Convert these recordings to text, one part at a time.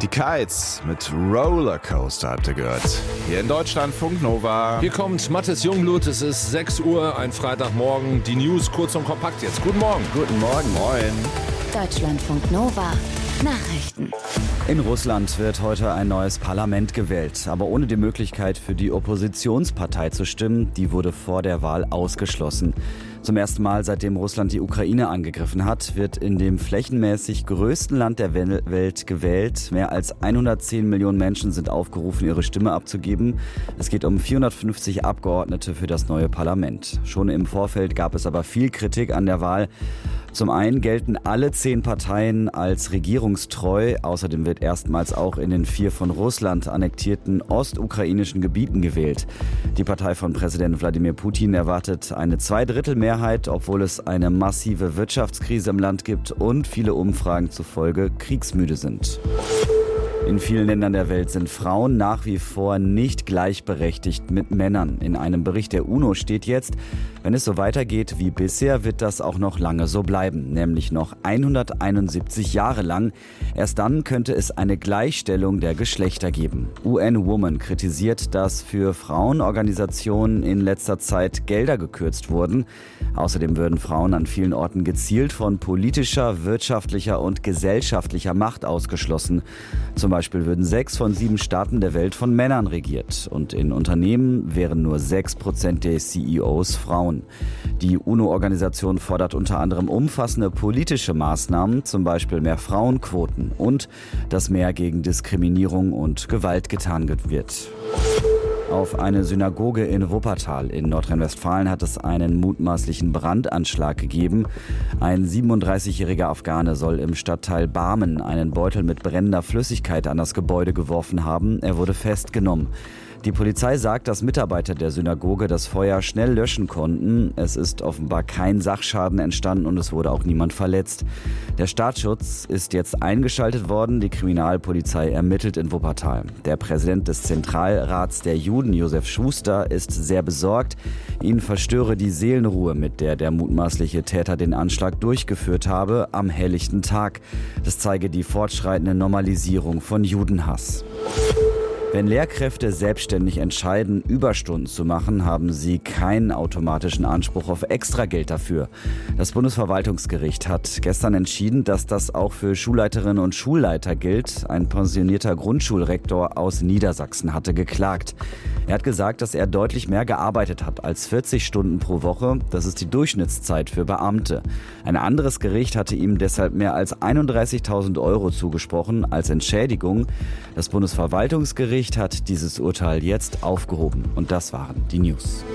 Die Kites mit Rollercoaster habt ihr gehört. Hier in Deutschland, Funk Nova. Hier kommt Mathis Jungblut, es ist 6 Uhr, ein Freitagmorgen. Die News kurz und kompakt jetzt. Guten Morgen. Guten Morgen. Moin. Deutschlandfunk Nova. Nachrichten. In Russland wird heute ein neues Parlament gewählt, aber ohne die Möglichkeit für die Oppositionspartei zu stimmen, die wurde vor der Wahl ausgeschlossen. Zum ersten Mal, seitdem Russland die Ukraine angegriffen hat, wird in dem flächenmäßig größten Land der Welt gewählt. Mehr als 110 Millionen Menschen sind aufgerufen, ihre Stimme abzugeben. Es geht um 450 Abgeordnete für das neue Parlament. Schon im Vorfeld gab es aber viel Kritik an der Wahl. Zum einen gelten alle 10 Parteien als regierungstreu. Außerdem wird erstmals auch in den 4 von Russland annektierten ostukrainischen Gebieten gewählt. Die Partei von Präsident Wladimir Putin erwartet eine Zweidrittelmehrheit, obwohl es eine massive Wirtschaftskrise im Land gibt und viele Umfragen zufolge kriegsmüde sind. In vielen Ländern der Welt sind Frauen nach wie vor nicht gleichberechtigt mit Männern. In einem Bericht der UNO steht jetzt, wenn es so weitergeht wie bisher, wird das auch noch lange so bleiben, nämlich noch 171 Jahre lang. Erst dann könnte es eine Gleichstellung der Geschlechter geben. UN Women kritisiert, dass für Frauenorganisationen in letzter Zeit Gelder gekürzt wurden. Außerdem würden Frauen an vielen Orten gezielt von politischer, wirtschaftlicher und gesellschaftlicher Macht ausgeschlossen. Zum Beispiel würden 6 von 7 Staaten der Welt von Männern regiert. Und in Unternehmen wären nur 6% der CEOs Frauen. Die UNO-Organisation fordert unter anderem umfassende politische Maßnahmen, zum Beispiel mehr Frauenquoten und dass mehr gegen Diskriminierung und Gewalt getan wird. Auf eine Synagoge in Wuppertal in Nordrhein-Westfalen hat es einen mutmaßlichen Brandanschlag gegeben. Ein 37-jähriger Afghane soll im Stadtteil Barmen einen Beutel mit brennender Flüssigkeit an das Gebäude geworfen haben. Er wurde festgenommen. Die Polizei sagt, dass Mitarbeiter der Synagoge das Feuer schnell löschen konnten. Es ist offenbar kein Sachschaden entstanden und es wurde auch niemand verletzt. Der Staatsschutz ist jetzt eingeschaltet worden. Die Kriminalpolizei ermittelt in Wuppertal. Der Präsident des Zentralrats der Juden, Josef Schuster, ist sehr besorgt. Ihn verstöre die Seelenruhe, mit der der mutmaßliche Täter den Anschlag durchgeführt habe, am helllichten Tag. Das zeige die fortschreitende Normalisierung von Judenhass. Wenn Lehrkräfte selbstständig entscheiden, Überstunden zu machen, haben sie keinen automatischen Anspruch auf Extrageld dafür. Das Bundesverwaltungsgericht hat gestern entschieden, dass das auch für Schulleiterinnen und Schulleiter gilt. Ein pensionierter Grundschulrektor aus Niedersachsen hatte geklagt. Er hat gesagt, dass er deutlich mehr gearbeitet hat als 40 Stunden pro Woche. Das ist die Durchschnittszeit für Beamte. Ein anderes Gericht hatte ihm deshalb mehr als 31.000 € zugesprochen als Entschädigung. Das Bundesverwaltungsgericht hat dieses Urteil jetzt aufgehoben. Und das waren die News.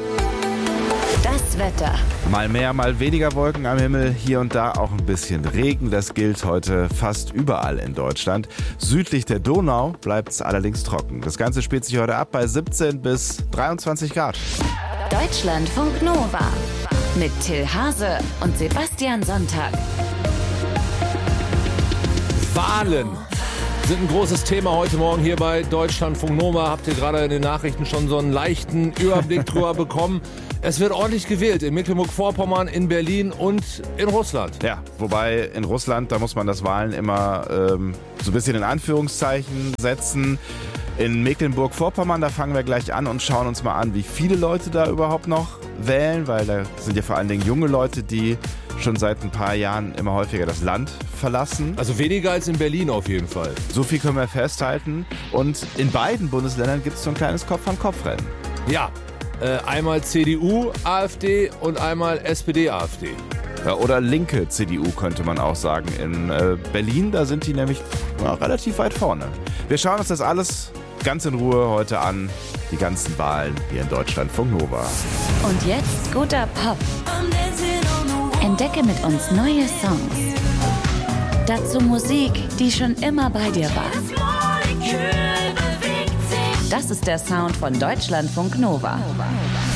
Das Wetter. Mal mehr, mal weniger Wolken am Himmel. Hier und da auch ein bisschen Regen. Das gilt heute fast überall in Deutschland. Südlich der Donau bleibt es allerdings trocken. Das Ganze spielt sich heute ab bei 17 bis 23 Grad. Deutschlandfunk Nova. Mit Till Hase und Sebastian Sonntag. Wahlen sind ein großes Thema heute Morgen hier bei Deutschlandfunk Nova. Habt ihr gerade in den Nachrichten schon so einen leichten Überblick drüber bekommen? Es wird ordentlich gewählt in Mecklenburg-Vorpommern, in Berlin und in Russland. Ja, wobei in Russland, da muss man das Wahlen immer so ein bisschen in Anführungszeichen setzen. In Mecklenburg-Vorpommern, da fangen wir gleich an und schauen uns mal an, wie viele Leute da überhaupt noch wählen, weil da sind ja vor allen Dingen junge Leute, die schon seit ein paar Jahren immer häufiger das Land verlassen. Also weniger als in Berlin auf jeden Fall. So viel können wir festhalten. Und in beiden Bundesländern gibt es so ein kleines Kopf-an-Kopf-Rennen. Ja, einmal CDU, AfD und einmal SPD, AfD. Ja, oder linke CDU könnte man auch sagen. In Berlin, da sind die nämlich relativ weit vorne. Wir schauen uns das alles ganz in Ruhe heute an. Die ganzen Wahlen hier in Deutschlandfunk Nova. Und jetzt guter Pop. Entdecke mit uns neue Songs. Dazu Musik, die schon immer bei dir war. Das ist der Sound von Deutschlandfunk Nova.